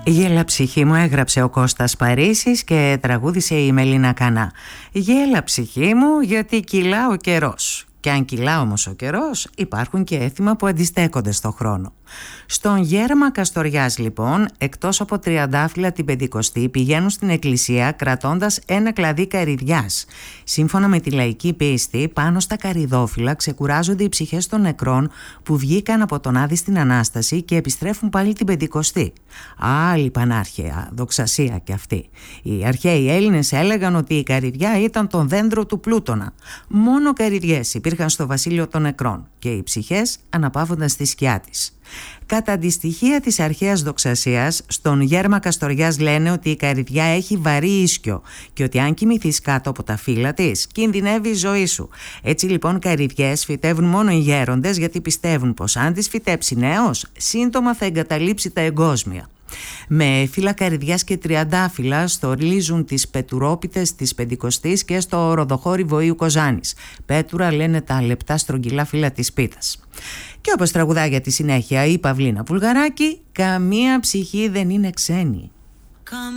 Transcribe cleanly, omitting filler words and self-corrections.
Γέλα ψυχή μου έγραψε ο Κώστας Παρίσης και τραγούδισε η Μελίνα Κανά. Γέλα ψυχή μου γιατί κυλά ο καιρός. Και αν κυλά όμως ο καιρός, υπάρχουν και έθιμα που αντιστέκονται στο χρόνο. Στον γέρμα Καστοριάς λοιπόν, εκτός από τριαντάφυλλα την Πεντηκοστή, πηγαίνουν στην εκκλησία κρατώντας ένα κλαδί καρυδιάς. Σύμφωνα με τη λαϊκή πίστη, πάνω στα καρυδόφυλλα ξεκουράζονται οι ψυχές των νεκρών που βγήκαν από τον Άδη στην Ανάσταση και επιστρέφουν πάλι την Πεντηκοστή. Άλλη πανάρχαια, δοξασία κι αυτή. Οι αρχαίοι Έλληνες έλεγαν ότι η καρυδιά ήταν το δέντρο του Πλούτονα. Μόνο καρυδιές υπήρχαν στο βασίλειο των νεκρών και οι ψυχές αναπαύονταν στη σκιά της. Κατά αντιστοιχεία της αρχαίας δοξασίας, στον γέρμα Καστοριάς λένε ότι η καρυδιά έχει βαρύ ίσκιο και ότι αν κοιμηθείς κάτω από τα φύλλα της, κινδυνεύει η ζωή σου. Έτσι λοιπόν καρυδιές φυτεύουν μόνο οι γέροντες, γιατί πιστεύουν πως αν τις φυτέψει νέος, σύντομα θα εγκαταλείψει τα εγκόσμια. Με φύλλα καρυδιάς και τριαντάφυλλα στολίζουν τις πετουρόπιτες της Πεντηκοστής και στο ροδοχώρι Βοήου Κοζάνης. Πέτουρα λένε τα λεπτά στρογγυλά φύλλα της πίτας. Και όπως τραγουδά για τη συνέχεια η Παυλίνα Βουλγαράκη, καμία ψυχή δεν είναι ξένη.